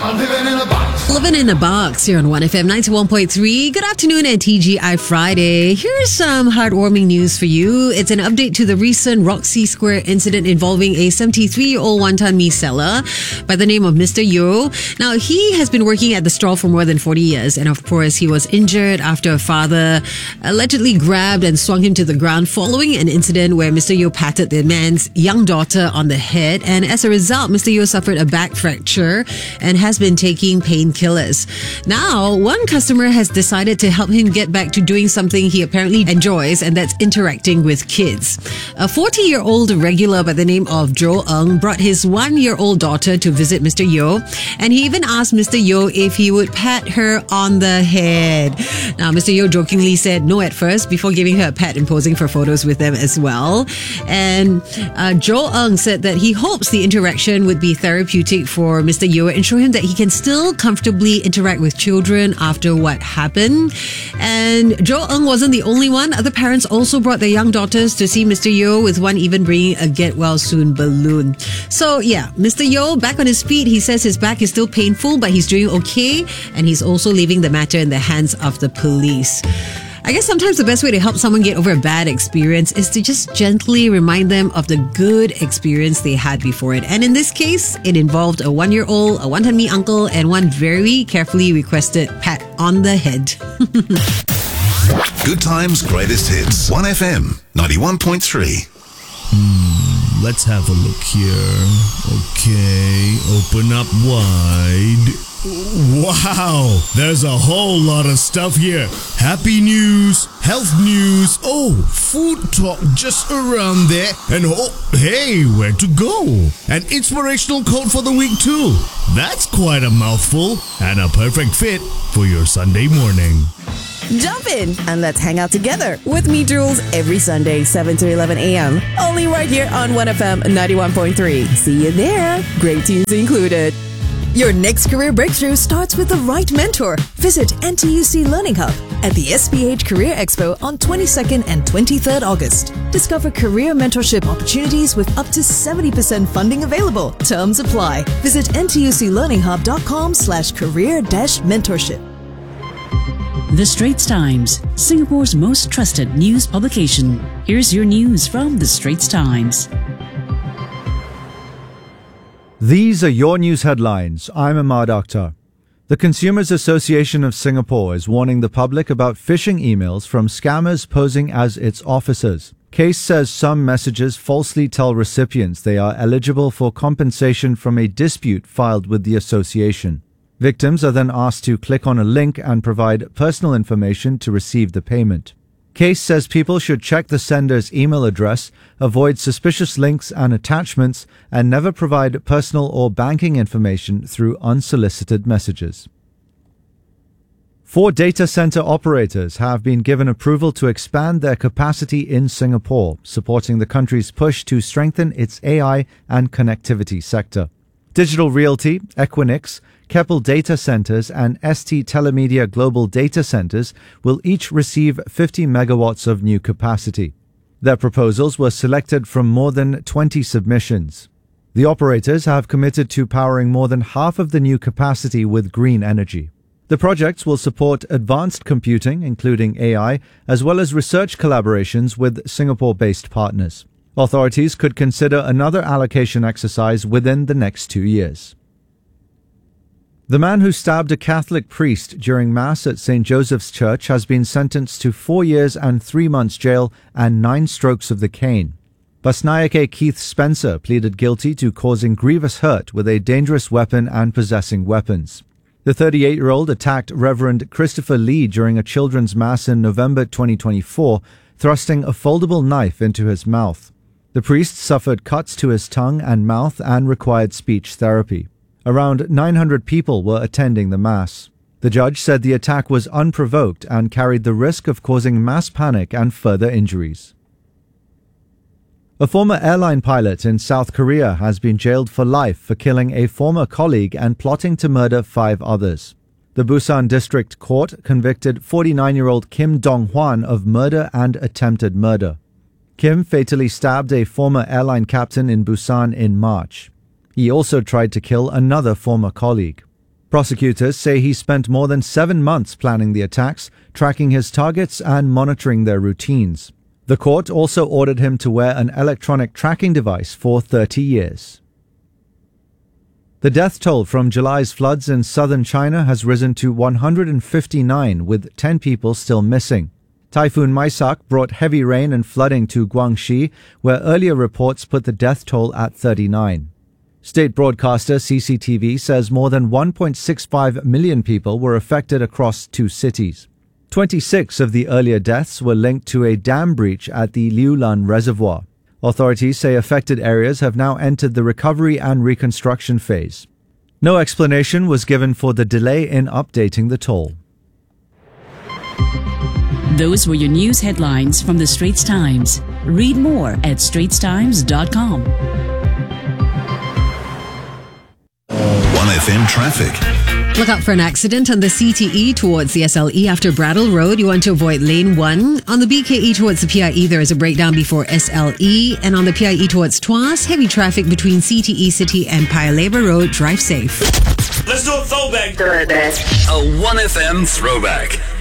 Living in a Box here on 1FM 91.3. Good afternoon and TGI Friday. Here's some heartwarming news for you. It's an update to the recent Roxy Square incident involving a 73-year-old wonton mee seller by the name of Mr. Yo. Now, he has been working at the stall for more than 40 years. And of course, he was injured after a father allegedly grabbed and swung him to the ground following an incident where Mr. Yo patted the man's young daughter on the head. And as a result, Mr. Yo suffered a back fracture and has been taking painkillers. Now, one customer has decided to help him get back to doing something he apparently enjoys, and that's interacting with kids. A 40-year-old regular by the name of Joe Ng brought his 1-year-old daughter to visit Mr. Yo, and he even asked Mr. Yo if he would pat her on the head. Now, Mr. Yo jokingly said no at first before giving her a pat and posing for photos with them as well. And Joe Ng said that he hopes the interaction would be therapeutic for Mr. Yo and show him that he can still comfortably interact with children after what happened. And Joe Ng wasn't the only one. Other parents also brought their young daughters to see Mr. Yo, with one even bringing a get well soon balloon. So yeah, Mr. Yo back on his feet. He says his back is still painful, but he's doing okay, and he's also leaving the matter in the hands of the police. I guess sometimes the best way to help someone get over a bad experience is to just gently remind them of the good experience they had before it. And in this case, it involved a 1-year-old, a wonton mee uncle, and one very carefully requested pat on the head. Good times, greatest hits. 1FM 91.3. Let's have a look here. Okay, open up wide. Wow, there's a whole lot of stuff here. Happy news, health news, food talk just around there. And hey, where to go? An inspirational quote for the week too. That's quite a mouthful and a perfect fit for your Sunday morning. Jump in and let's hang out together with me, Jules, every Sunday, 7 to 11 a.m. Only right here on 1FM 91.3. See you there. Great tunes included. Your next career breakthrough starts with the right mentor. Visit NTUC Learning Hub at the SPH Career Expo on 22nd and 23rd August. Discover career mentorship opportunities with up to 70% funding available. Terms apply. Visit ntuclearninghub.com/career-mentorship. The Straits Times, Singapore's most trusted news publication. Here's your news from The Straits Times. These are your news headlines. I'm Ahmad Akhtar. The Consumers Association of Singapore is warning the public about phishing emails from scammers posing as its officers. Case says some messages falsely tell recipients they are eligible for compensation from a dispute filed with the association. Victims are then asked to click on a link and provide personal information to receive the payment. Case says people should check the sender's email address, avoid suspicious links and attachments, and never provide personal or banking information through unsolicited messages. 4 data center operators have been given approval to expand their capacity in Singapore, supporting the country's push to strengthen its AI and connectivity sector. Digital Realty, Equinix, Keppel Data Centers and ST Telemedia Global Data Centers will each receive 50 megawatts of new capacity. Their proposals were selected from more than 20 submissions. The operators have committed to powering more than half of the new capacity with green energy. The projects will support advanced computing, including AI, as well as research collaborations with Singapore-based partners. Authorities could consider another allocation exercise within the next 2 years. The man who stabbed a Catholic priest during Mass at St. Joseph's Church has been sentenced to 4 years and 3 months jail and 9 strokes of the cane. Basnayake Keith Spencer pleaded guilty to causing grievous hurt with a dangerous weapon and possessing weapons. The 38-year-old attacked Reverend Christopher Lee during a children's Mass in November 2024, thrusting a foldable knife into his mouth. The priest suffered cuts to his tongue and mouth and required speech therapy. Around 900 people were attending the Mass. The judge said the attack was unprovoked and carried the risk of causing mass panic and further injuries. A former airline pilot in South Korea has been jailed for life for killing a former colleague and plotting to murder 5 others. The Busan District Court convicted 49-year-old Kim Dong-hwan of murder and attempted murder. Kim fatally stabbed a former airline captain in Busan in March. He also tried to kill another former colleague. Prosecutors say he spent more than 7 months planning the attacks, tracking his targets and monitoring their routines. The court also ordered him to wear an electronic tracking device for 30 years. The death toll from July's floods in southern China has risen to 159, with 10 people still missing. Typhoon Maisak brought heavy rain and flooding to Guangxi, where earlier reports put the death toll at 39. State broadcaster CCTV says more than 1.65 million people were affected across 2 cities. 26 of the earlier deaths were linked to a dam breach at the Liulan Reservoir. Authorities say affected areas have now entered the recovery and reconstruction phase. No explanation was given for the delay in updating the toll. Those were your news headlines from the Straits Times. Read more at straitstimes.com. 1FM traffic. Look out for an accident on the CTE towards the SLE after Brattle Road. You want to avoid lane 1. On the BKE towards the PIE, there is a breakdown before SLE. And on the PIE towards Tuas, heavy traffic between CTE City and Paya Lebar Road. Drive safe. Let's do a throwback. A 1FM throwback.